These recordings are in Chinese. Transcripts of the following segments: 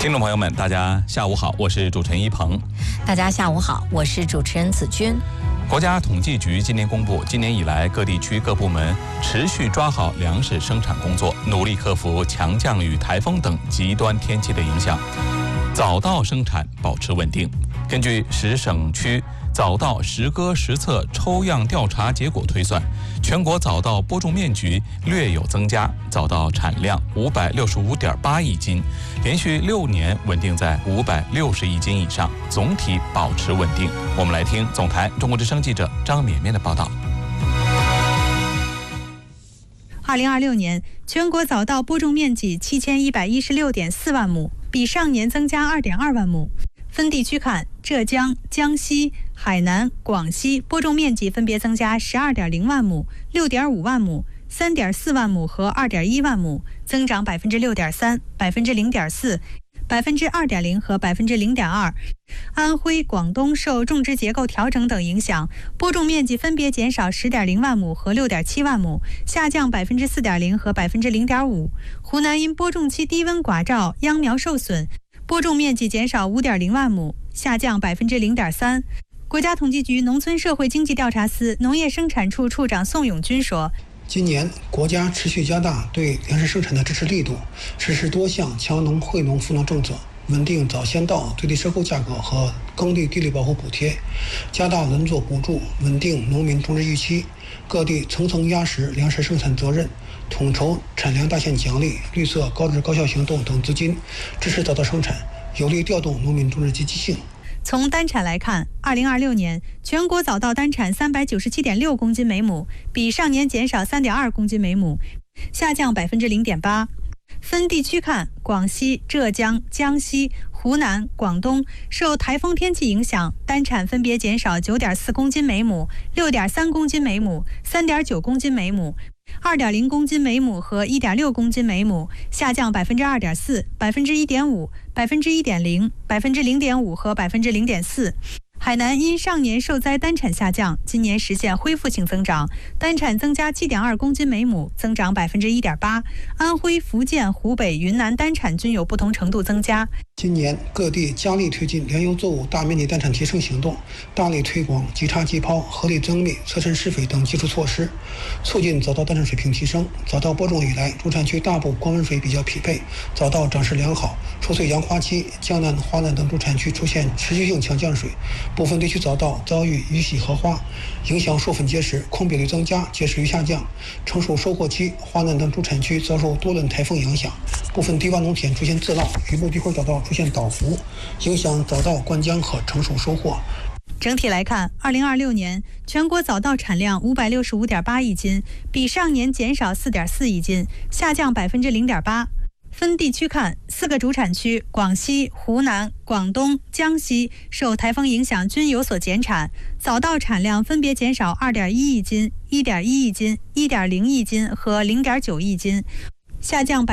听众朋友们，大家下午好，我是主持人一鹏。 大家下午好，我是主持人子君。 国家统计局今年公布，今年以来各地区各部门持续抓好粮食生产工作，努力克服强降雨、台风等极端天气的影响，早稻生产保持稳定。根据10省区早稻实割实测抽样调查结果推算，全国早稻播种面积略有增加，早稻产量565.8亿斤，连续6年稳定在560亿斤以上，总体保持稳定。我们来听总台中国之声记者张绵绵的报道。 2026年，全国早稻播种面积7116.4万亩，比上年增加2.2万亩。分地区看，浙江、江西、海南、广西播种面积分别增加12.0万亩、6.5万亩、3.4万亩和2.1万亩，增长6.3%、0.4%、2.0%和0.2%。安徽、广东受种植结构调整等影响，播种面积分别减少10.0万亩和6.7万亩，下降4.0%和0.5%。湖南因播种期低温寡照，秧苗受损，播种面积减少5.0万亩，下降0.3%。国家统计局农村社会经济调查司农业生产处处长宋永军说， 今年国家持续加大对粮食生产的支持力度，实施多项强农惠农扶农政策，稳定早先稻最低收购价格和耕地地力保护补贴，加大轮作补助，稳定农民种植预期。各地层层压实粮食生产责任，统筹产粮大县奖励、绿色高质高效行动等资金，支持早稻生产，有力调动农民种植积极性。 从单产来看，2026年全国早稻单产397.6公斤每亩，比上年减少3.2公斤每亩，下降0.8%。分地区看，广西、浙江、江西、湖南、广东受台风天气影响，单产分别减少9.4公斤每亩、6.3公斤每亩、3.9公斤每亩、2.0公斤每亩和1.6公斤每亩，下降2.4%、1.5%、1.0%、0.5%和0.4%。海南因上年受灾单产下降，今年实现恢复性增长，单产增加7.2公斤每亩，增长1.8%。安徽、福建、湖北、云南单产均有不同程度增加。 今年各地加力推进粮油作物大面积单产提升行动，大力推广即插即抛、合理增密、侧身施肥等基础措施，促进早稻单产水平提升。早稻播种以来，主产区大部光温水比较匹配，早稻长势良好。出穗杨花期，江南、华南等主产区出现持续性强降水，部分地区早稻遭遇雨洗荷花，影响授粉结实，空比率增加，结实率下降。成熟收获期，华南等主产区遭受多轮台风影响，部分低洼农田出现自涝，局部地块早稻出现倒伏，影响早稻灌浆和成熟收获。 整体来看，2026年全国早稻产量565.8亿斤，比上年减少4.4亿斤，下降0.8%。分地区看，4个主产区广西、湖南、广东、江西受台风影响均有所减产，早稻产量分别减少2.1亿斤、1.1亿斤、1.0亿斤和0.9亿斤，下降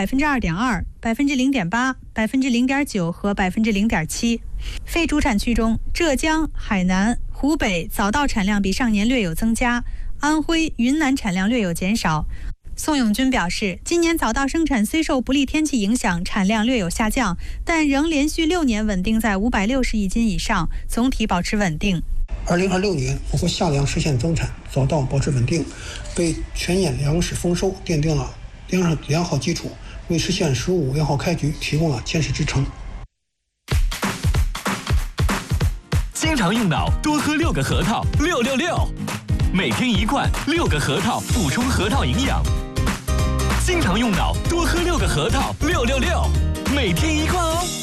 2.2%、0.8%、0.9%和0.7%。非主产区中，浙江、海南、湖北早稻产量比上年略有增加，安徽、云南产量略有减少。宋永军表示，今年早稻生产虽受不利天气影响，产量略有下降，但仍连续6年稳定在560亿斤以上，总体保持稳定。 2026年，我国夏粮实现增产，早稻保持稳定，为全年粮食丰收奠定了良好基础，为实现“十五五”良好开局提供了坚实支撑。 经常用脑，多喝6个核桃，666，每天1罐，6个核桃补充核桃营养。经常用脑，多喝6个核桃，666，每天1罐哦。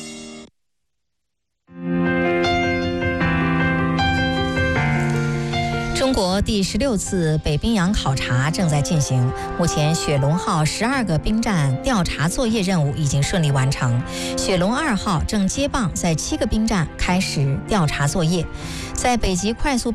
中国第16次北冰洋考察正在进行，目前雪龙号12个兵站调查作业任务已经顺利完成，雪龙2号正接棒在7个兵站开始调查作业。在北极快速